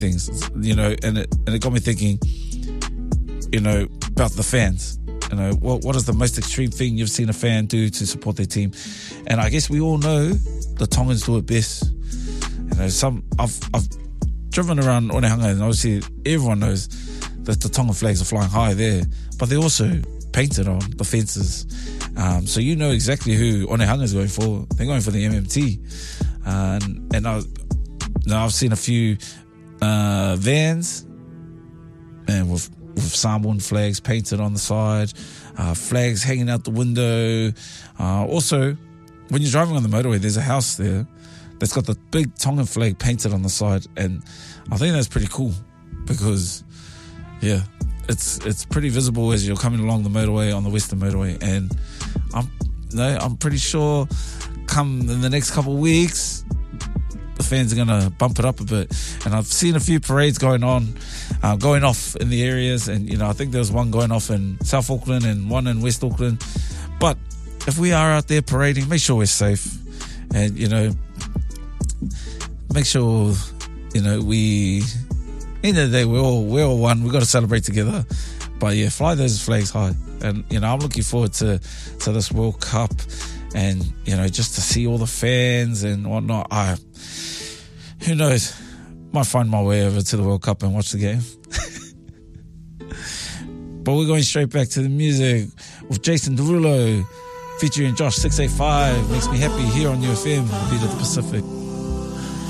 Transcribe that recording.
things, and it got me thinking, about the fans. What is the most extreme thing you've seen a fan do to support their team? And I guess we all know the Tongans do it best. I've driven around Onehunga, and obviously everyone knows that the Tongan flags are flying high there, but they're also painted on the fences. So you know exactly who Onehunga is going for. They're going for the MMT. And I've seen a few vans and with Samoan flags painted on the side, flags hanging out the window. Also, when you're driving on the motorway, there's a house there that's got the big Tongan flag painted on the side, and I think that's pretty cool because, yeah, it's pretty visible as you're coming along the motorway on the Western Motorway, and I'm pretty sure come in the next couple of weeks, the fans are going to bump it up a bit. And I've seen a few parades going off in the areas, and I think there was one going off in South Auckland and one in West Auckland. But if we are out there parading, make sure we're safe, and make sure we, end of the day, we're all one. We've got to celebrate together. But yeah, fly those flags high. And I'm looking forward to this World Cup, and just to see all the fans and whatnot. Who knows, might find my way over to the World Cup and watch the game. But we're going straight back to the music with Jason Derulo featuring Josh 685. Makes me happy here on UFM, Beat of the Pacific.